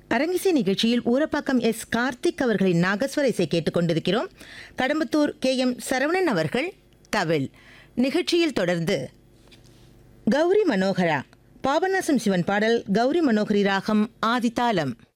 அரங்கிசை நிகழ்ச்சியில் ஊரப்பாக்கம் எஸ் கார்த்திக் அவர்களின் நாகஸ்வர இசை கேட்டுக்கொண்டிருக்கிறோம். கடம்பத்தூர் KM சரவணன் அவர்கள் தவில். நிகழ்ச்சியில் தொடர்ந்து கௌரி மனோகரா பாபநாசம் சிவன் பாடல். கௌரி மனோகரி ராகம் ஆதிதாளம்.